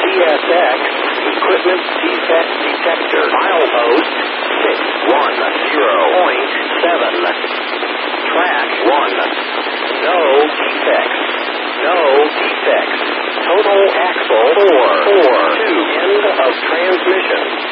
CSX, equipment defect detector, milepost 610.7, track 1, no defects, total axle 4, 2, end of transmission.